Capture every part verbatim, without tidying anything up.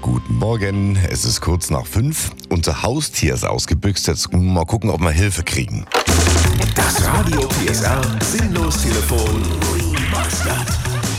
Guten Morgen, es ist kurz nach fünf. Unser Haustier ist ausgebüxt. Jetzt mal gucken, ob wir Hilfe kriegen. Das Radio P S R Sinnlos-Telefon remastered.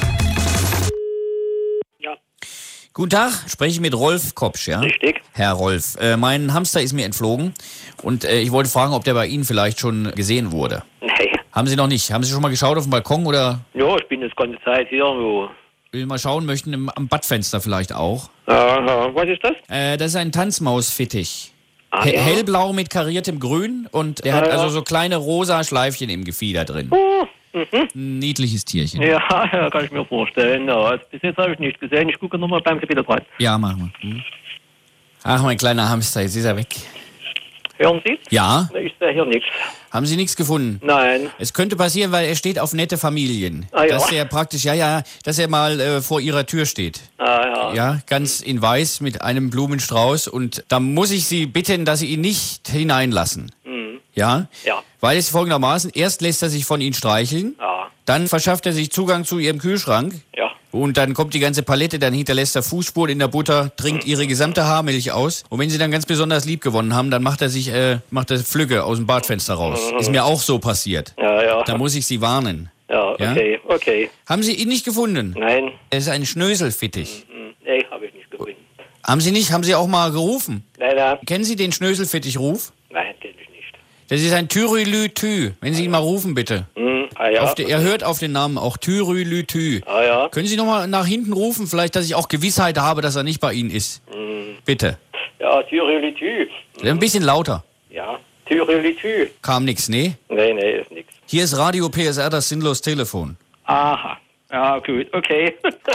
Ja. Guten Tag, spreche ich mit Rolf Kopsch, ja? Richtig. Herr Rolf, äh, mein Hamster ist mir entflogen und äh, ich wollte fragen, ob der bei Ihnen vielleicht schon gesehen wurde. Nee. Haben Sie noch nicht? Haben Sie schon mal geschaut auf dem Balkon oder? Ja, ich bin jetzt ganze Zeit hier. Wo... Will mal schauen möchten, im, am Badfenster vielleicht auch. Aha, was ist das? Äh, das ist ein Tanzmausfittich. Ah, He- ja. Hellblau mit kariertem Grün und der Ah, hat ja. also so kleine rosa Schleifchen im Gefieder drin. Oh, mhm. Ein niedliches Tierchen. Ja, ja, kann ich mir vorstellen. Ja, also bis jetzt habe ich nicht gesehen. Ich gucke nochmal beim Kapitel rein. Ja, machen wir. Hm. Ach, mein kleiner Hamster, jetzt ist er weg. Hören Sie? Ja? Ich sehe hier nichts. Haben Sie nichts gefunden? Nein. Es könnte passieren, weil er steht auf nette Familien. Ah, ja. Dass er praktisch, ja, ja, dass er mal äh, vor ihrer Tür steht. Ah, ja. Ja, ganz in weiß mit einem Blumenstrauß. Und da muss ich Sie bitten, dass Sie ihn nicht hineinlassen. Mhm. Ja? Ja. Weil es folgendermaßen, erst lässt er sich von Ihnen streicheln, Ja. dann verschafft er sich Zugang zu Ihrem Kühlschrank. Ja. Und dann kommt die ganze Palette, dann hinterlässt er Fußspuren in der Butter, trinkt ihre gesamte Haarmilch aus. Und wenn sie dann ganz besonders lieb gewonnen haben, dann macht er sich, äh, macht er Flügge aus dem Badfenster raus. Ist mir auch so passiert. Ja, ja. Da muss ich Sie warnen. Ja, okay, okay. Haben Sie ihn nicht gefunden? Nein. Er ist ein Schnöselfittich. Mhm. Nee, habe ich nicht gefunden. Haben Sie nicht? Haben Sie auch mal gerufen? Nein, nein. Kennen Sie den Schnöselfittich-Ruf? Nein, kenne ich nicht. Das ist ein Tyrülütü. Wenn Sie ihn mal rufen, bitte. Mhm. Ah, ja. Auf de, er hört auf den Namen auch Tyrülütü. Ah, ja. Können Sie noch mal nach hinten rufen, vielleicht, dass ich auch Gewissheit habe, dass er nicht bei Ihnen ist? Mhm. Bitte. Ja, Tyrolitü. Ein bisschen lauter. Ja, Tyrolitü. Kam nix, nee? Nee, nee, ist nix. Hier ist Radio P S R, das Sinnlos-Telefon. Aha. Ja, gut, okay.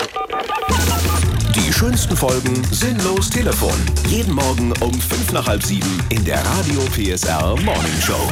Die schönsten Folgen Sinnlos-Telefon. Jeden Morgen um fünf nach halb sieben in der Radio P S R Morning Show.